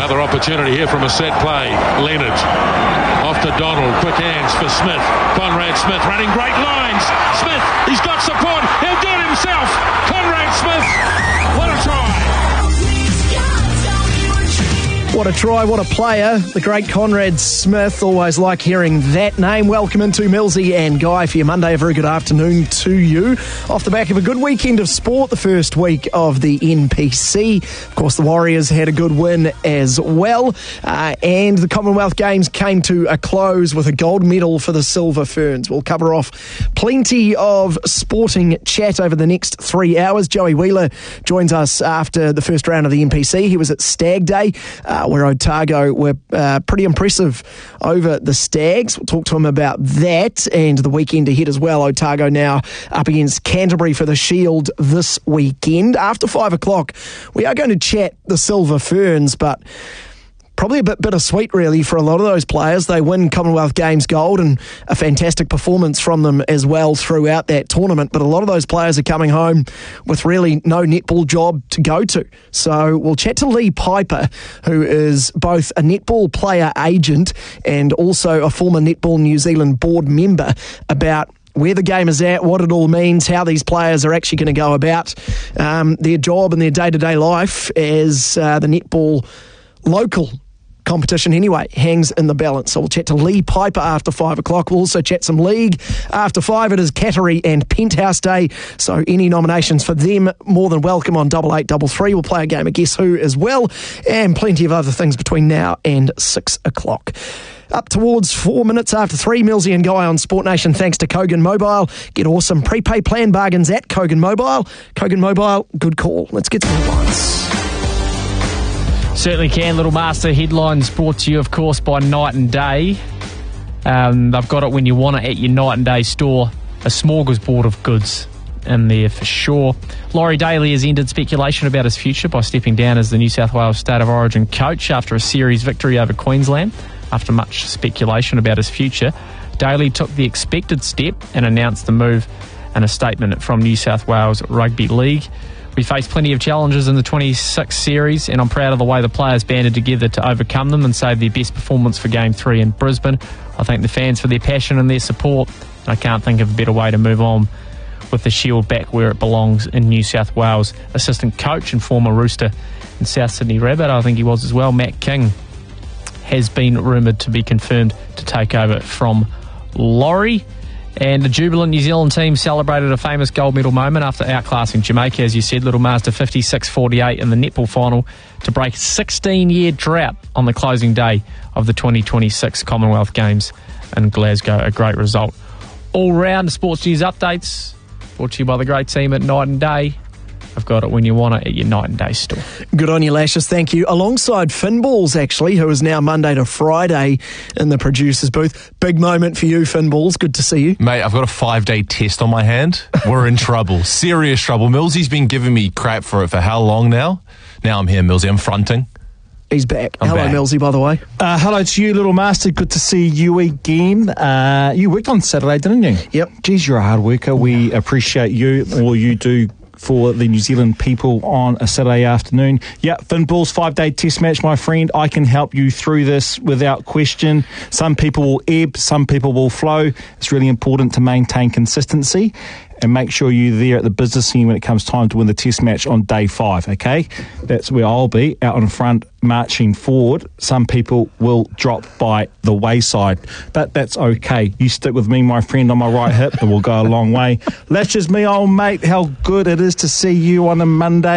Another opportunity here from a set play. Leonard off to Donald. Quick hands for Smith. Conrad Smith running great lines. Smith, he's got support. He'll do it himself. Conrad Smith, what a try. What a try, what a player. The great Conrad Smith. Always like hearing that name. Welcome into Millsy and Guy for your Monday. A very good afternoon to you. Off the back of a good weekend of sport, the first week of the NPC. Of course, the Warriors had a good win as well. And the Commonwealth Games came to a close with a gold medal for the Silver Ferns. We'll cover off plenty of sporting chat over the next 3 hours. Joey Wheeler joins us after the first round of the NPC. He was at Stag Day, where Otago were pretty impressive over the Stags. We'll talk to him about that and the weekend ahead as well. Otago now up against Canterbury for the Shield this weekend. After 5 o'clock, we are going to chat the Silver Ferns, but probably a bit bittersweet, really, for a lot of those players. They win Commonwealth Games gold and a fantastic performance from them as well throughout that tournament. But a lot of those players are coming home with really no netball job to go to. So we'll chat to Lee Piper, who is both a netball player agent and also a former Netball New Zealand board member, about where the game is at, what it all means, how these players are actually going to go about their job and their day-to-day life as the netball local competition anyway hangs in the balance. So we'll chat to Lee Piper after 5 o'clock. We'll also chat some league after 5. It is Cattery and Penthouse Day, so any nominations for them, more than welcome on 8833. We'll play a game of Guess Who as well, and plenty of other things between now and 6 o'clock. Up towards 4 minutes after 3, Millsy and Guy on Sport Nation, thanks to Kogan Mobile. Get awesome prepay plan bargains at Kogan Mobile. Kogan Mobile, good call. Let's get some headlines. Certainly can. Little Master headlines brought to you, of course, by Night and Day. They've got it when you want it at your Night and Day store. A smorgasbord of goods in there for sure. Laurie Daly has ended speculation about his future by stepping down as the New South Wales State of Origin coach after a series victory over Queensland. After much speculation about his future, Daly took the expected step and announced the move in a statement from New South Wales Rugby League. We faced plenty of challenges in the 26 series, and I'm proud of the way the players banded together to overcome them and save their best performance for Game 3 in Brisbane. I thank the fans for their passion and their support, and I can't think of a better way to move on with the Shield back where it belongs in New South Wales. Assistant coach and former Rooster and South Sydney Rabbit, I think he was as well, Matt King, has been rumoured to be confirmed to take over from Laurie. And the jubilant New Zealand team celebrated a famous gold medal moment after outclassing Jamaica, as you said, Little Master 56-48 in the netball final to break a 16-year drought on the closing day of the 2026 Commonwealth Games in Glasgow. A great result. All round sports news updates brought to you by the great team at Night and Day. I've got it when you want it at your Night and Day store. Good on you, Lashes. Thank you. Alongside Finballs, actually, who is now Monday to Friday in the producer's booth. Big moment for you, Finballs. Good to see you. Mate, I've got a 5-day test on my hand. We're in trouble. Serious trouble. Millsy's been giving me crap for it for how long now? Now I'm here, Millsy. I'm fronting. He's back. I'm Hello, back. Millsy, by the way. Hello to you, Little Master. Good to see you again. You worked on Saturday, didn't you? Yep. Geez, you're a hard worker. We appreciate you, all you do for the New Zealand people on a Saturday afternoon. Yeah, Finballs 5-day test match, my friend. I can help you through this without question. Some people will ebb, some people will flow. It's really important to maintain consistency and make sure you're there at the business scene when it comes time to win the test match on day 5, okay? That's where I'll be, out in front, marching forward. Some people will drop by the wayside, but that's okay. You stick with me, my friend, on my right hip, and we'll go a long way. Lashes, me old mate, how good it is to see you on a Monday.